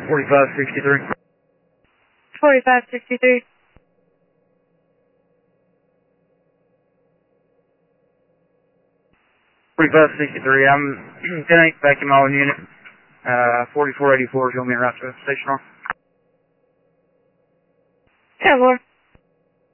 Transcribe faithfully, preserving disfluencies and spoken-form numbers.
forty-five sixty-three. forty-five sixty-three. forty-five sixty-three, I'm ten eight back in my own unit. Uh, forty-four eighty-four is going to be right to the station. ten four.